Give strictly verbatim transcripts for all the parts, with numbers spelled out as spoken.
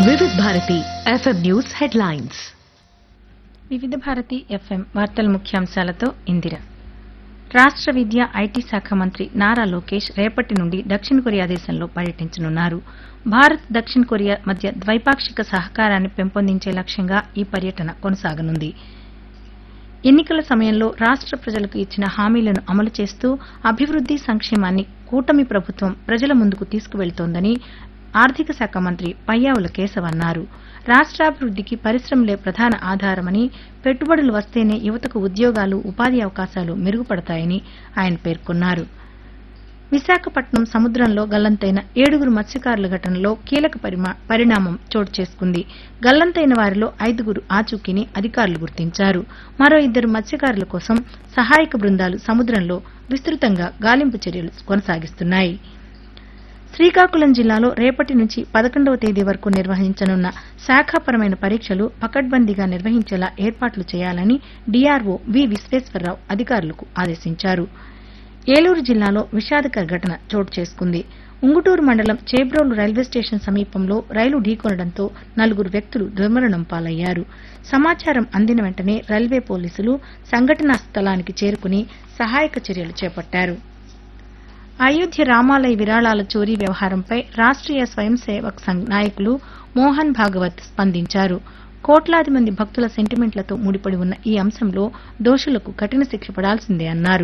వివిధ Bharati FM news headlines. వివిధ Bharati FM వార్తల ముఖ్యాంశాలతో ఇందిర. రాష్ట్ర విద్య ఐటీ శాఖ మంత్రి నారా లోకేష్ రేపటి నుండి దక్షిణ కొరియా దేశంలో పర్యటించనున్నారు. భారత్ దక్షిణ కొరియా మధ్య ద్వైపాక్షిక సహకారాన్ని పెంపొందించే లక్ష్యంగా ఈ పర్యటన కొనసాగనుంది. ఎన్నికల సమయంలో రాష్ట్ర ప్రజలకు ఇచ్చిన హామీలను అమలు చేస్తూ అభివృద్ది సంక్షేమాన్ని కూటమి ప్రభుత్వం ప్రజల ముందుకు తీసుకువెళుతోందని ఆర్థిక శాఖ మంత్రి పయ్యావుల కేశవ్ అన్నారు. రాష్ట్రాభివృద్దికి పరిశ్రమలే ప్రధాన ఆధారమని, పెట్టుబడులు వస్తేనే యువతకు ఉద్యోగాలు, ఉపాధి అవకాశాలు మెరుగుపడతాయని ఆయన పేర్కొన్నారు. విశాఖపట్నం సముద్రంలో గల్లంతైన ఏడుగురు మత్స్యకారుల ఘటనలో కీలక పరిణామం చోటు చేసుకుంది. గల్లంతైన వారిలో ఐదుగురు ఆచూకీని అధికారులు గుర్తించారు. మరో ఇద్దరు మత్స్యకారుల కోసం సహాయక బృందాలు సముద్రంలో విస్తృతంగా గాలింపు చర్యలు కొనసాగిస్తున్నాయి. శ్రీకాకుళం జిల్లాలో రేపటి నుంచి పదకొండవ తేదీ వరకు నిర్వహించనున్న శాఖాపరమైన పరీక్షలు పకడ్బందీగా నిర్వహించేలా ఏర్పాట్లు చేయాలని డీఆర్ఓ వి విశ్వేశ్వరరావు అధికారులకు ఆదేశించారు. ఏలూరు జిల్లాలో విషాదకర ఘటన చోటు చేసుకుంది. ఉంగుటూరు మండలం చేబ్రోలు రైల్వే స్టేషన్ సమీపంలో రైలు ఢీకొనడంతో నలుగురు వ్యక్తులు దుర్మరణం పాలయ్యారు. సమాచారం అందిన వెంటనే రైల్వే పోలీసులు సంఘటనా స్థలానికి చేరుకుని సహాయక చర్యలు చేపట్టారు. అయోధ్య రామాలయ విరాళాల చోరీ వ్యవహారంపై రాష్ట్రీయ స్వయం సేవక్ సంఘ్ నాయకులు మోహన్ భాగవత్ స్పందించారు. కోట్లాది మంది భక్తుల సెంటిమెంట్లతో ముడిపడి ఉన్న ఈ అంశంలో దోషులకు కఠిన శిక్ష పడాల్సిందే అన్నారు.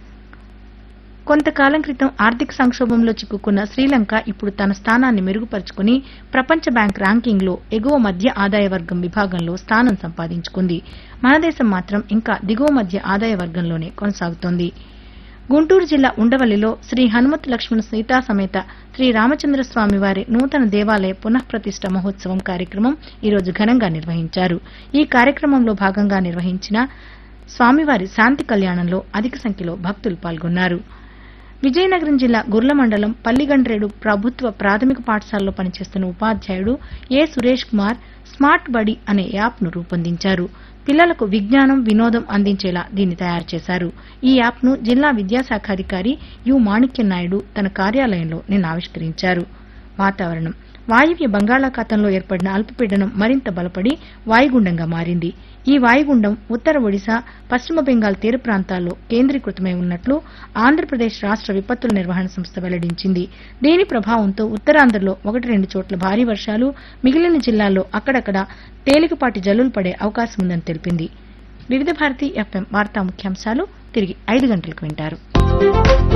కొంతకాలం క్రితం ఆర్థిక సంక్షోభంలో చిక్కుకున్న శ్రీలంక ఇప్పుడు తన స్థానాన్ని మెరుగుపరుచుకుని ప్రపంచ బ్యాంక్ ర్యాంకింగ్లో ఎగువ మధ్య ఆదాయ వర్గం విభాగంలో స్థానం సంపాదించుకుంది. మన దేశం మాత్రం ఇంకా దిగువ మధ్య ఆదాయ వర్గంలోనే కొనసాగుతోంది. గుంటూరు జిల్లా ఉండవల్లిలో శ్రీ హనుమత్ లక్ష్మణ సీతా సమేత శ్రీ రామచంద్రస్వామి వారి నూతన దేవాలయ పునఃప్రతిష్ఠ మహోత్సవం కార్యక్రమం ఈరోజు ఘనంగా నిర్వహించారు. ఈ కార్యక్రమంలో భాగంగా నిర్వహించిన స్వామివారి శాంతి కళ్యాణంలో అధిక సంఖ్యలో భక్తులు పాల్గొన్నారు. విజయనగరం జిల్లా గుర్ల మండలం పల్లిగండ్రేడు ప్రభుత్వ ప్రాథమిక పాఠశాలలో పనిచేస్తున్న ఉపాధ్యాయుడు ఏ సురేష్ కుమార్ స్మార్ట్ బడి అనే యాప్ను రూపొందించారు. పిల్లలకు విజ్ఞానం, వినోదం అందించేలా దీన్ని తయారు చేశారు. ఈ యాప్ను జిల్లా విద్యాశాఖాధికారి యు మాణిక్యం నాయుడు తన కార్యాలయంలో నిన్న ఆవిష్కరించారు. వాతావరణం. వాయువ్య బంగాళాఖాతంలో ఏర్పడిన అల్పపీడనం మరింత బలపడి వాయుగుండంగా మారింది. ఈ వాయుగుండం ఉత్తర ఒడిశా, పశ్చిమ బెంగాల్ తీర ప్రాంతాల్లో కేంద్రీకృతమై ఉన్నట్లు ఆంధ్రప్రదేశ్ రాష్ట విపత్తుల నిర్వహణ సంస్థ వెల్లడించింది. దీని ప్రభావంతో ఉత్తరాంధ్రలో ఒకటి రెండు చోట్ల భారీ వర్షాలు, మిగిలిన జిల్లాల్లో అక్కడక్కడ తేలికపాటి జల్లులు పడే అవకాశం ఉందని తెలిపింది. వివిధ భారతి ఎఫ్ఎం వార్తా ముఖ్యాంశాలు తిరిగి ఐదు గంటలకు వింటారు.